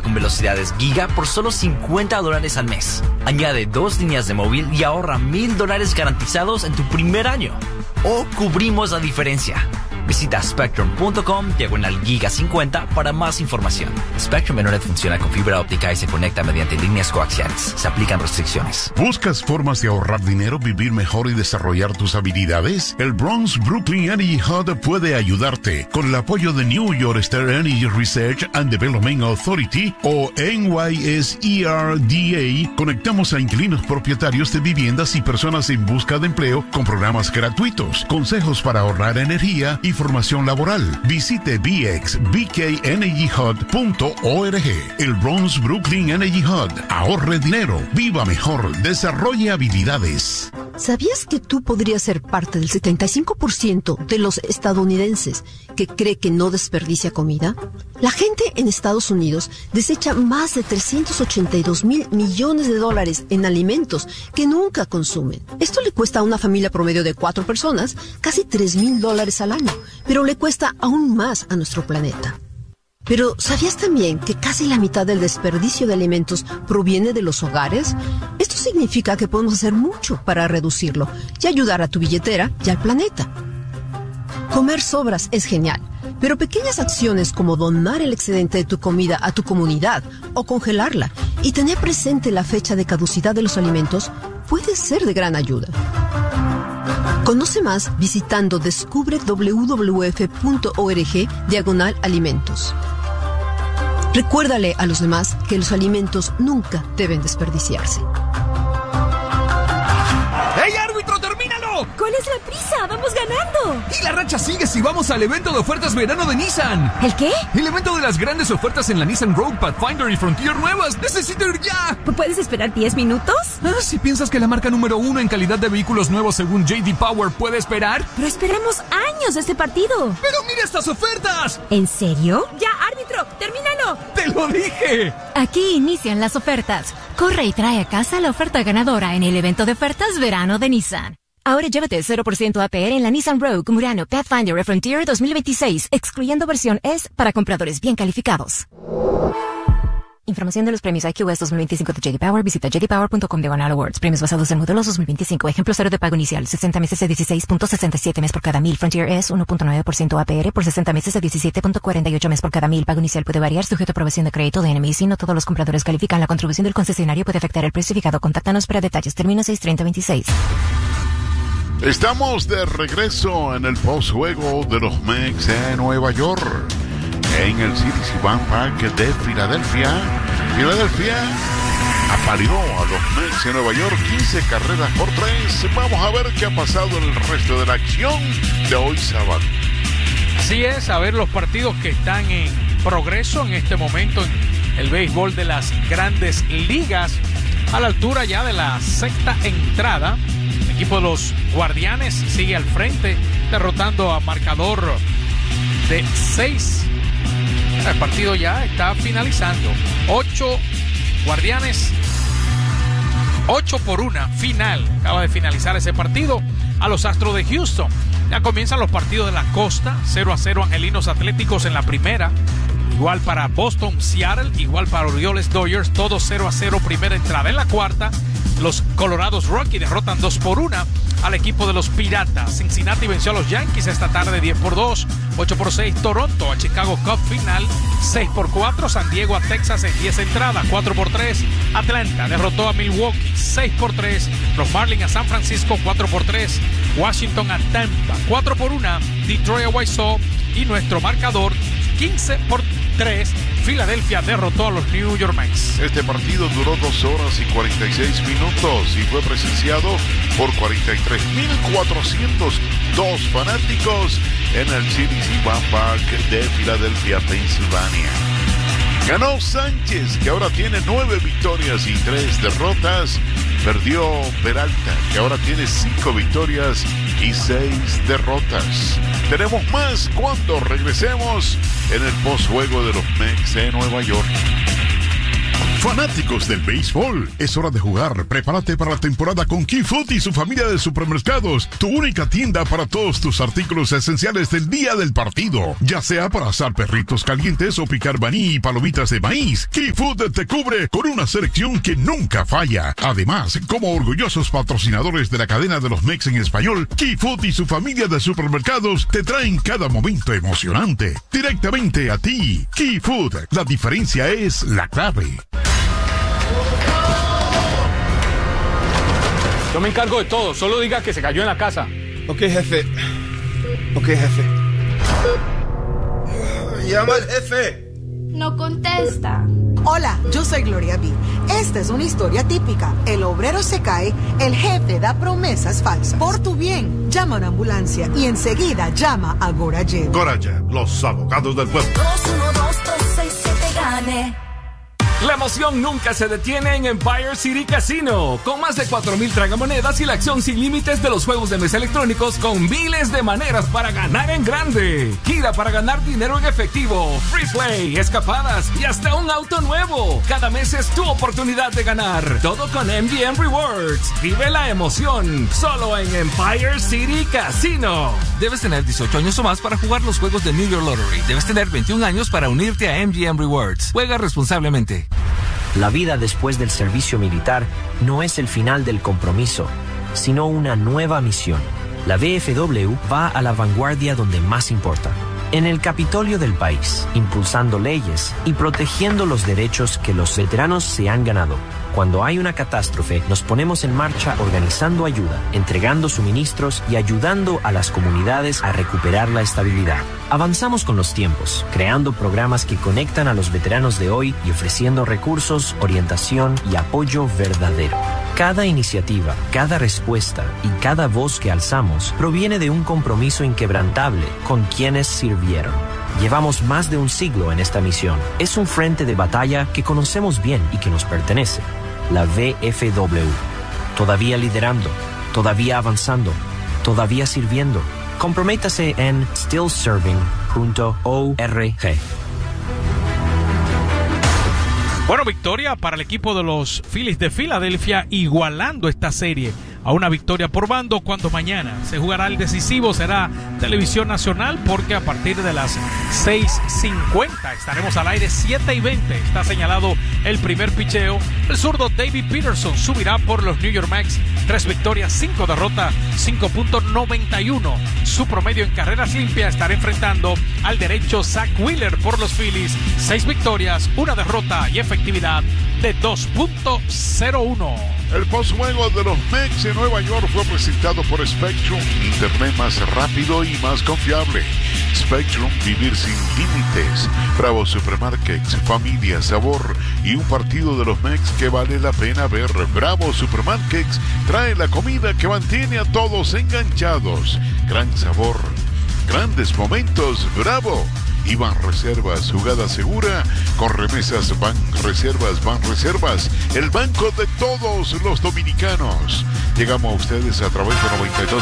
con velocidades giga por solo $50 al mes. Añade 2 líneas de móvil y ahorra $1,000 garantizados en tu primer año. O cubrimos la diferencia. Visita Spectrum.com/giga50 para más información. Spectrum Internet funciona con fibra óptica y se conecta mediante líneas coaxiales. Se aplican restricciones. ¿Buscas formas de ahorrar dinero, vivir mejor y desarrollar tus habilidades? El Bronx Brooklyn Energy Hub puede ayudarte. Con el apoyo de New York State Energy Research and Development Authority o NYSERDA, conectamos a inquilinos propietarios de viviendas y personas en busca de empleo con programas gratuitos, consejos para ahorrar energía y formación laboral. Visite bxbkenergyhub.org. El Bronx Brooklyn Energy Hub. Ahorre dinero, viva mejor, desarrolle habilidades. ¿Sabías que tú podrías ser parte del 75% de los estadounidenses que cree que no desperdicia comida? La gente en Estados Unidos desecha más de $382 mil millones en alimentos que nunca consumen. Esto le cuesta a una familia promedio de 4 personas casi $3,000 al año, pero le cuesta aún más a nuestro planeta. Pero, ¿sabías también que casi la mitad del desperdicio de alimentos proviene de los hogares? Esto significa que podemos hacer mucho para reducirlo y ayudar a tu billetera y al planeta. Comer sobras es genial, pero pequeñas acciones como donar el excedente de tu comida a tu comunidad o congelarla y tener presente la fecha de caducidad de los alimentos puede ser de gran ayuda. Conoce más visitando descubre.wwf.org/alimentos. Recuérdale a los demás que los alimentos nunca deben desperdiciarse. ¡Hey, árbitro, termínalo! ¿Cuál es la prisa? ¡Vamos ganando! Y la racha sigue si vamos al evento de ofertas verano de Nissan. ¿El qué? El evento de las grandes ofertas en la Nissan Rogue, Pathfinder y Frontier nuevas. ¡Necesito ir ya! ¿Puedes esperar 10 minutos? Si piensas que la marca número 1 en calidad de vehículos nuevos según J.D. Power puede esperar. Pero esperamos años de este partido. ¡Pero mira estas ofertas! ¿En serio? ¡Ya, árbitro! ¡Termínalo! ¡Te lo dije! Aquí inician las ofertas. Corre y trae a casa la oferta ganadora en el evento de ofertas verano de Nissan. Ahora llévate 0% APR en la Nissan Rogue, Murano, Pathfinder y Frontier 2026, excluyendo versión S para compradores bien calificados. Información de los premios IQS 2025 de J.D. Power. Visita jdpower.com/awards. Premios basados en modelos 2025. Ejemplo 0 de pago inicial. 60 meses de 16.67 mes por cada 1,000. Frontier S 1.9% APR por 60 meses de 17.48 mes por cada 1,000. Pago inicial puede variar sujeto a aprobación de crédito de NMC. No todos los compradores califican. La contribución del concesionario puede afectar el precio fijado. Contáctanos para detalles. Término 6/30/26. Estamos de regreso en el postjuego de los Mets en Nueva York, en el Citizens Bank Park de Filadelfia. Filadelfia apaleó a los Mets en Nueva York 15 carreras por 3. Vamos a ver qué ha pasado en el resto de la acción de hoy sábado. Así es, a ver los partidos que están en progreso en este momento en el béisbol de las grandes ligas, a la altura ya de la sexta entrada. El equipo de los Guardianes sigue al frente, derrotando a marcador de 6. El partido ya está finalizando. 8 Guardianes, 8-1, final. Acaba de finalizar ese partido a los Astros de Houston. Ya comienzan los partidos de la costa. 0-0 Angelinos Atléticos en la primera. Igual para Boston, Seattle, igual para Orioles, Dodgers, todos 0-0 primera entrada. En la cuarta, los Colorados Rockies derrotan 2-1 al equipo de los Piratas. Cincinnati venció a los Yankees esta tarde 10-2, 8-6 Toronto a Chicago Cubs final 6-4, San Diego a Texas en 10 entradas 4-3, Atlanta derrotó a Milwaukee 6-3, los Marlins a San Francisco 4-3, Washington a Tampa 4-1, Detroit a White Sox y nuestro marcador 15-3, Filadelfia derrotó a los New York Mets. Este partido duró 2 horas y 46 minutos y fue presenciado por 43.402 fanáticos en el Citizens Bank Park de Filadelfia, Pensilvania. Ganó Sánchez, que ahora tiene 9 victorias y 3 derrotas. Perdió Peralta, que ahora tiene 5 victorias y 6 derrotas. Tenemos más cuando regresemos en el postjuego de los Mets de Nueva York. Fanáticos del béisbol, es hora de jugar. Prepárate para la temporada con Key Food y su familia de supermercados. Tu única tienda para todos tus artículos esenciales del día del partido. Ya sea para asar perritos calientes o picar maní y palomitas de maíz, Key Food te cubre con una selección que nunca falla. Además, como orgullosos patrocinadores de la cadena de los Mex en español, Key Food y su familia de supermercados te traen cada momento emocionante. Directamente a ti. Key Food, la diferencia es la clave. Yo me encargo de todo, solo diga que se cayó en la casa. Ok, jefe. Llama al jefe. No contesta. Hola, yo soy Gloria B. Esta es una historia típica. El obrero se cae, el jefe da promesas falsas. Por tu bien, llama a una ambulancia y enseguida llama a Gorajet. Gorajet, los abogados del pueblo. 212-267-GANE. La emoción nunca se detiene en Empire City Casino. Con más de 4,000 tragamonedas y la acción sin límites de los juegos de mesa electrónicos con miles de maneras para ganar en grande. Gira para ganar dinero en efectivo, free play, escapadas y hasta un auto nuevo. Cada mes es tu oportunidad de ganar. Todo con MGM Rewards. Vive la emoción solo en Empire City Casino. Debes tener 18 años o más para jugar los juegos de New York Lottery. Debes tener 21 años para unirte a MGM Rewards. Juega responsablemente. La vida después del servicio militar no es el final del compromiso, sino una nueva misión. La VFW va a la vanguardia donde más importa, en el Capitolio del país, impulsando leyes y protegiendo los derechos que los veteranos se han ganado. Cuando hay una catástrofe, nos ponemos en marcha organizando ayuda, entregando suministros y ayudando a las comunidades a recuperar la estabilidad. Avanzamos con los tiempos, creando programas que conectan a los veteranos de hoy y ofreciendo recursos, orientación y apoyo verdadero. Cada iniciativa, cada respuesta y cada voz que alzamos proviene de un compromiso inquebrantable con quienes sirvieron. Llevamos más de un siglo en esta misión. Es un frente de batalla que conocemos bien y que nos pertenece. La VFW. Todavía liderando, todavía avanzando, todavía sirviendo. Comprométase en stillserving.org. Bueno, victoria para el equipo de los Phillies de Filadelfia, igualando esta serie a una victoria por bando, cuando mañana se jugará el decisivo. Será televisión nacional porque a partir de las 6:50 estaremos al aire. 7:20 está señalado el primer picheo. El zurdo David Peterson subirá por los New York Mets. 3 victorias, 5 derrotas, 5.91 su promedio en carreras limpias. Estará enfrentando al derecho Zach Wheeler por los Phillies. 6 victorias, 1 derrota y efectividad de 2.01. El postjuego de los Mets en Nueva York fue presentado por Spectrum, internet más rápido y más confiable. Spectrum, vivir sin límites. Bravo Supermarkets, familia, sabor y un partido de los Mets que vale la pena ver. Bravo Supermarkets trae la comida que mantiene a todos enganchados. Gran sabor, grandes momentos. Bravo. Y Banreservas, jugada segura con remesas Banreservas, el banco de todos los dominicanos. Llegamos a ustedes a través de